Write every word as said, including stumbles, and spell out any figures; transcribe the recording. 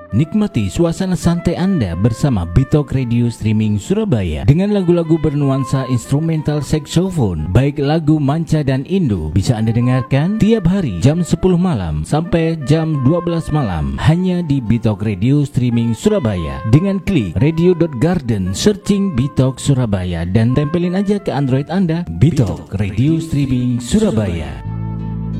Nikmati suasana santai Anda bersama Bitok Radio Streaming Surabaya dengan lagu-lagu bernuansa instrumental saxophone, baik lagu manca dan Indo, bisa Anda dengarkan tiap hari jam sepuluh malam sampai jam dua belas malam hanya di Bitok Radio Streaming Surabaya. Dengan klik radio dot garden, searching Bitok Surabaya dan tempelin aja ke Android Anda Bitok Radio Streaming Surabaya.